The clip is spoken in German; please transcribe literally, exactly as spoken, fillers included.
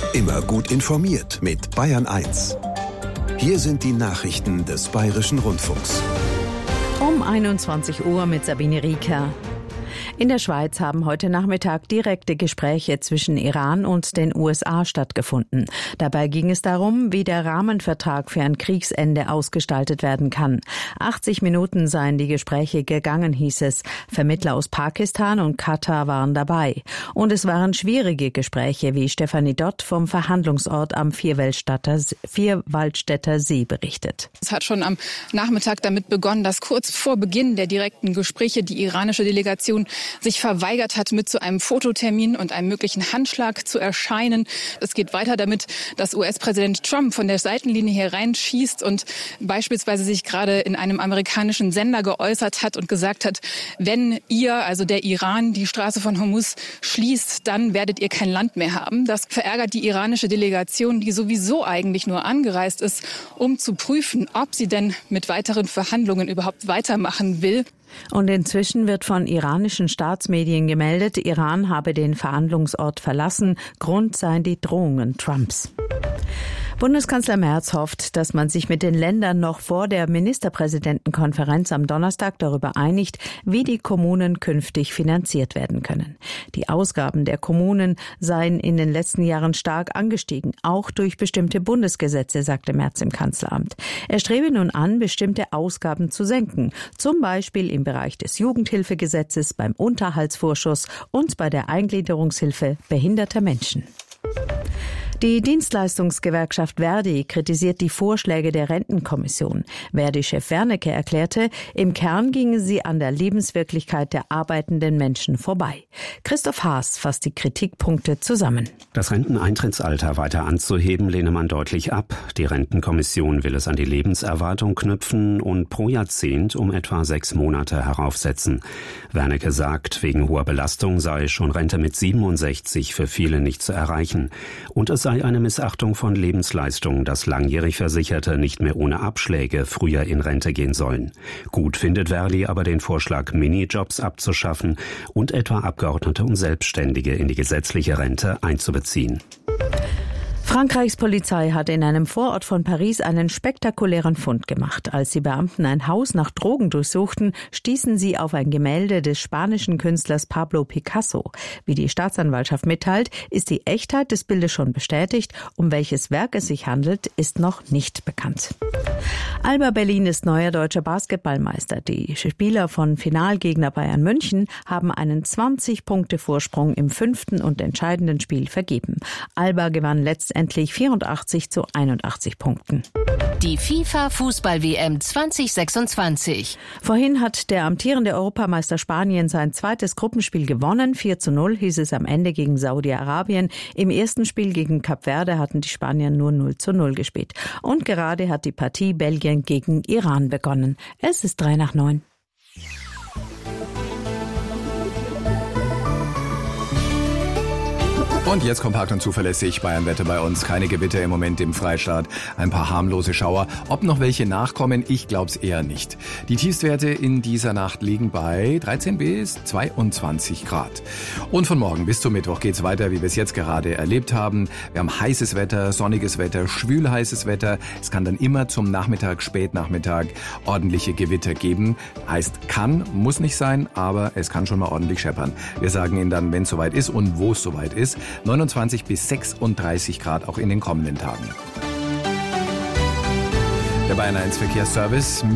Immer gut informiert mit Bayern eins. Hier sind die Nachrichten des Bayerischen Rundfunks. Um einundzwanzig Uhr mit Sabine Rieker. In der Schweiz haben heute Nachmittag direkte Gespräche zwischen Iran und den U S A stattgefunden. Dabei ging es darum, wie der Rahmenvertrag für ein Kriegsende ausgestaltet werden kann. achtzig Minuten seien die Gespräche gegangen, hieß es. Vermittler aus Pakistan und Katar waren dabei. Und es waren schwierige Gespräche, wie Stefanie Dott vom Verhandlungsort am Vierwaldstätter See berichtet. Es hat schon am Nachmittag damit begonnen, dass kurz vor Beginn der direkten Gespräche die iranische Delegation sich verweigert hat, mit zu einem Fototermin und einem möglichen Handschlag zu erscheinen. Es geht weiter damit, dass U S-Präsident Trump von der Seitenlinie hier reinschießt und beispielsweise sich gerade in einem amerikanischen Sender geäußert hat und gesagt hat, wenn ihr, also der Iran, die Straße von Hormuz schließt, dann werdet ihr kein Land mehr haben. Das verärgert die iranische Delegation, die sowieso eigentlich nur angereist ist, um zu prüfen, ob sie denn mit weiteren Verhandlungen überhaupt weitermachen will. Und inzwischen wird von iranischen Staatsmedien gemeldet, Iran habe den Verhandlungsort verlassen. Grund seien die Drohungen Trumps. Bundeskanzler Merz hofft, dass man sich mit den Ländern noch vor der Ministerpräsidentenkonferenz am Donnerstag darüber einigt, wie die Kommunen künftig finanziert werden können. Die Ausgaben der Kommunen seien in den letzten Jahren stark angestiegen, auch durch bestimmte Bundesgesetze, sagte Merz im Kanzleramt. Er strebe nun an, bestimmte Ausgaben zu senken, zum Beispiel im Bereich des Jugendhilfegesetzes, beim Unterhaltsvorschuss und bei der Eingliederungshilfe behinderter Menschen. Die Dienstleistungsgewerkschaft Verdi kritisiert die Vorschläge der Rentenkommission. Verdi-Chef Wernicke erklärte, im Kern gingen sie an der Lebenswirklichkeit der arbeitenden Menschen vorbei. Christoph Haas fasst die Kritikpunkte zusammen. Das Renteneintrittsalter weiter anzuheben, lehne man deutlich ab. Die Rentenkommission will es an die Lebenserwartung knüpfen und pro Jahrzehnt um etwa sechs Monate heraufsetzen. Wernicke sagt, wegen hoher Belastung sei schon Rente mit siebenundsechzig für viele nicht zu erreichen. Und es sei eine Missachtung von Lebensleistungen, dass langjährig Versicherte nicht mehr ohne Abschläge früher in Rente gehen sollen. Gut findet Verdi aber den Vorschlag, Minijobs abzuschaffen und etwa Abgeordnete und Selbstständige in die gesetzliche Rente einzubeziehen. Frankreichs Polizei hat in einem Vorort von Paris einen spektakulären Fund gemacht. Als die Beamten ein Haus nach Drogen durchsuchten, stießen sie auf ein Gemälde des spanischen Künstlers Pablo Picasso. Wie die Staatsanwaltschaft mitteilt, ist die Echtheit des Bildes schon bestätigt. Um welches Werk es sich handelt, ist noch nicht bekannt. Alba Berlin ist neuer deutscher Basketballmeister. Die Spieler von Finalgegner Bayern München haben einen zwanzig Punkte Vorsprung im fünften und entscheidenden Spiel vergeben. Alba gewann letztendlich Endlich vierundachtzig zu einundachtzig Punkten. Die FIFA-Fußball-W M zwanzig sechsundzwanzig. Vorhin hat der amtierende Europameister Spanien sein zweites Gruppenspiel gewonnen. vier zu null hieß es am Ende gegen Saudi-Arabien. Im ersten Spiel gegen Kap Verde hatten die Spanier nur null zu null gespielt. Und gerade hat die Partie Belgien gegen Iran begonnen. Es ist drei nach neun. Und jetzt kompakt und zuverlässig Bayernwetter bei uns. Keine Gewitter im Moment im Freistaat. Ein paar harmlose Schauer. Ob noch welche nachkommen, ich glaub's eher nicht. Die Tiefstwerte in dieser Nacht liegen bei dreizehn bis zweiundzwanzig Grad. Und von morgen bis zum Mittwoch geht's weiter, wie wir es jetzt gerade erlebt haben. Wir haben heißes Wetter, sonniges Wetter, schwül-heißes Wetter. Es kann dann immer zum Nachmittag, Spätnachmittag ordentliche Gewitter geben. Heißt kann, muss nicht sein, aber es kann schon mal ordentlich scheppern. Wir sagen Ihnen dann, wenn es soweit ist und wo es soweit ist. neunundzwanzig bis sechsunddreißig Grad auch in den kommenden Tagen. Der Bayern eins Verkehrsservice.